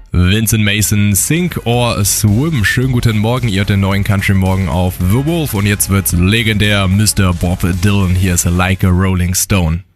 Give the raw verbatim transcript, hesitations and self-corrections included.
Vincent Mason, Sink or Swim. Schönen guten Morgen, ihr hört den neuen Country Morgen auf The Wolf und jetzt wird's legendär. Mister Bob Dylan, hier ist Like a Rolling Stone.